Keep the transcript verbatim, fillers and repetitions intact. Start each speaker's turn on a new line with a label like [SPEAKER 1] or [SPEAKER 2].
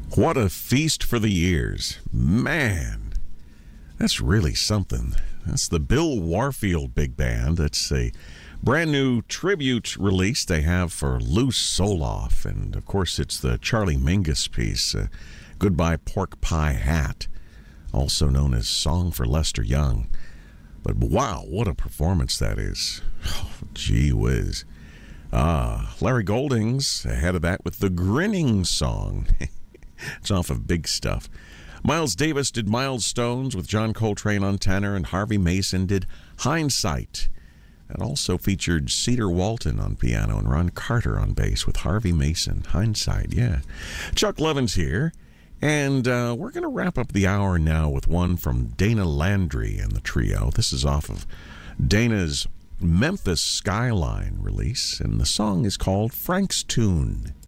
[SPEAKER 1] What a feast for the ears. Man, that's really something. That's the Bill Warfield Big Band. That's a brand new tribute release they have for Lou Soloff. And, of course, it's the Charlie Mingus piece, uh, Goodbye Pork Pie Hat, also known as Song for Lester Young. But, wow, what a performance that is. Oh, gee whiz. Ah, Larry Goldings ahead of that with the Grinning Song. It's off of Big Stuff. Miles Davis did Milestones with John Coltrane on tenor, and Harvey Mason did Hindsight. That also featured Cedar Walton on piano and Ron Carter on bass with Harvey Mason. Hindsight, yeah. Chuck Levin's here, and uh, we're going to wrap up the hour now with one from Dana Landry and the trio. This is off of Dana's Memphis Skyline release, and the song is called Frank's Tune.